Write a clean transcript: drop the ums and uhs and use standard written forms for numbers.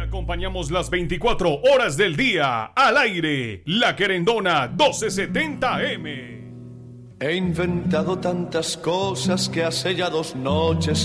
Acompañamos las 24 horas del día al aire. La Querendona 1270M. He inventado tantas cosas que hace ya 2 noches